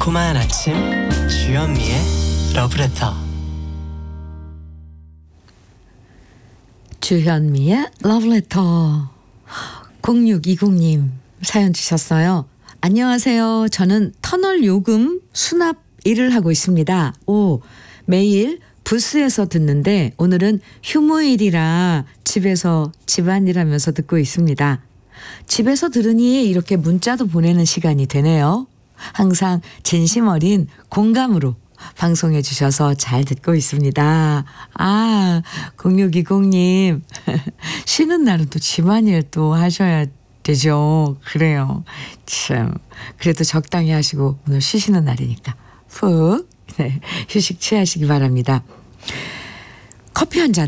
달콤한 아침 주현미의 러브레터. 주현미의 러브레터. 0620님 사연 주셨어요. 안녕하세요. 저는 터널 요금 수납 일을 하고 있습니다. 매일 부스에서 듣는데 오늘은 휴무일이라 집에서 집안일 하면서 듣고 있습니다. 집에서 들으니 이렇게 문자도 보내는 시간이 되네요. 항상 진심 어린 공감으로 방송해 주셔서 잘 듣고 있습니다. 0620님 쉬는 날은 또 집안일 또 하셔야 되죠. 그래요. 참 그래도 적당히 하시고 오늘 쉬시는 날이니까 푹 휴식 취하시기 바랍니다. 커피 한 잔